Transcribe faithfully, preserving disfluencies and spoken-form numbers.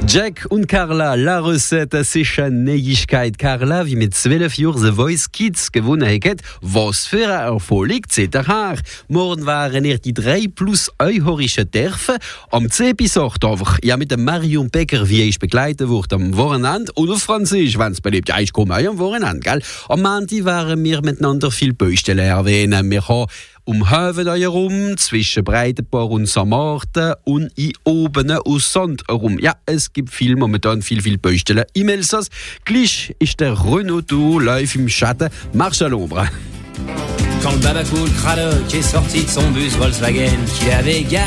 Jack und Carla, la Recette, sicher Neuigkeit. Carla, wie mit zwölf Jahren The Voice Kids gewonnen hat, was für ein Erfolg zieht er her. Morgen waren er die drei plus euhorische Dörfer. Am zehn bis acht einfach, ja mit dem Marion Becker, wie ich begleitet wurde am Wochenende. Oder Französisch, wenn es beliebt. Ja, ich komme auch am Wochenende, gell? Am Montag waren wir miteinander viel Baustellen erwähnen. Wir haben um Höven herum, zwischen Breitenbach und Sankt Martin und in Obenen aus Sand herum. Ja, es gibt viel, momentan viel, viel Baustellen im Elsass. Gleich ist der Renault Tour live im Schatten. Marche à l'ombre. Quand le Babacool Cradock est sorti de son bus Volkswagen qu'il avait garé